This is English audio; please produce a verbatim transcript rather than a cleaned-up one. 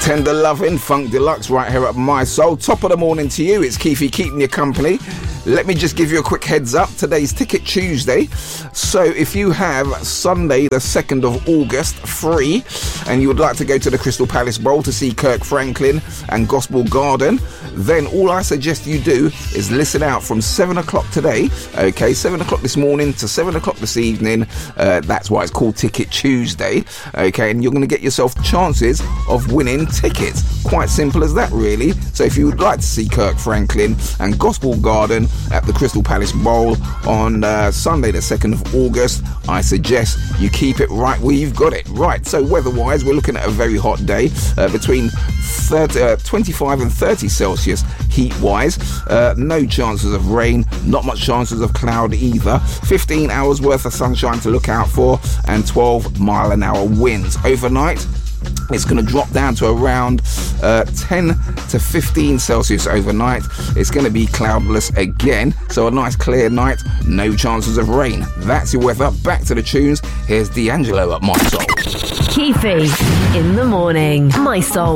Tender Loving, Funk Deluxe right here at My Soul. Top of the morning to you. It's Keefy keeping you company. Let me just give you a quick heads up. Today's Ticket Tuesday. So if you have Sunday the second of August free and you would like to go to the Crystal Palace Bowl to see Kirk Franklin and Gospel Garden, then all I suggest you do is listen out from seven o'clock today. Okay, seven o'clock this morning to seven o'clock this evening. Uh, that's why it's called Ticket Tuesday. Okay, and you're going to get yourself chances of winning tickets. Quite simple as that, really. So if you would like to see Kirk Franklin and Gospel Garden at the Crystal Palace Bowl on uh, Sunday the second of August, I suggest you keep it right where you've got it. Right, so weather-wise, we're looking at a very hot day, uh, between thirty, uh, twenty-five and thirty Celsius heat-wise. Uh, no chances of rain, not much chances of cloud either. fifteen hours worth of sunshine to look out for, and twelve mile an hour winds. Overnight, it's going to drop down to around uh, ten to fifteen Celsius overnight. It's going to be cloudless again, so a nice clear night, no chances of rain. That's your weather. Back to the tunes. Here's D'Angelo at My Soul. Keefy in the morning. My Soul.